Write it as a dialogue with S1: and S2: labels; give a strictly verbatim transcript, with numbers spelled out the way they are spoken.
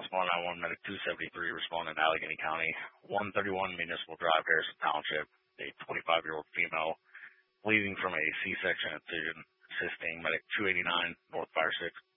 S1: one nine one Medic two seventy-three responding to Allegheny County, one thirty-one Municipal Drive, Harrison Township. A twenty-five-year-old female bleeding from a C-section incision, assisting Medic two eighty-nine North Fire six